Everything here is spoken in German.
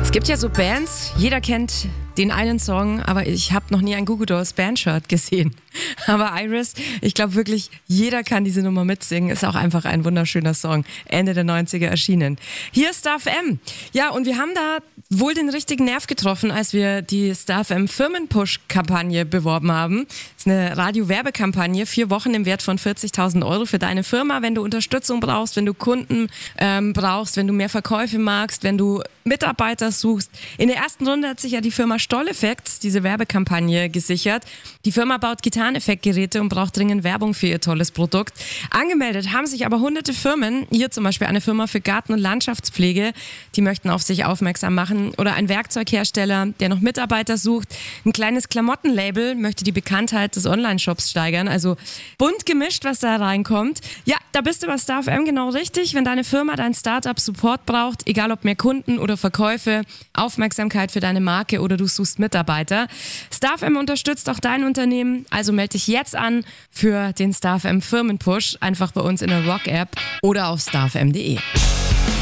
Es gibt ja so Bands, jeder kennt den einen Song, aber ich habe noch nie ein Goo Goo Dolls Bandshirt gesehen. Aber Iris, ich glaube wirklich, jeder kann diese Nummer mitsingen. Ist auch einfach ein wunderschöner Song. Ende der 90er erschienen. Hier ist Star FM. Ja, und wir haben da wohl den richtigen Nerv getroffen, als wir die Star FM Firmenpush-Kampagne beworben haben. Das ist eine Radio-Werbekampagne, 4 Wochen im Wert von 40.000 Euro für deine Firma, wenn du Unterstützung brauchst, wenn du Kunden brauchst, wenn du mehr Verkäufe magst, wenn du Mitarbeiter suchst. In der ersten Runde hat sich ja die Firma Stoll Effects diese Werbekampagne gesichert. Die Firma baut Gitarreneffektgeräte und braucht dringend Werbung für ihr tolles Produkt. Angemeldet haben sich aber hunderte Firmen, hier zum Beispiel eine Firma für Garten- und Landschaftspflege, die möchten auf sich aufmerksam machen, oder ein Werkzeughersteller, der noch Mitarbeiter sucht. Ein kleines Klamottenlabel möchte die Bekanntheit des Online-Shops steigern. Also bunt gemischt, was da reinkommt. Ja, da bist du bei Star FM genau richtig. Wenn deine Firma, dein Startup Support braucht, egal ob mehr Kunden oder Verkäufe, Aufmerksamkeit für deine Marke oder du suchst Mitarbeiter. Star FM unterstützt auch dein Unternehmen, also melde dich jetzt an für den Star FM Firmenpush, einfach bei uns in der Rock-App oder auf starfm.de.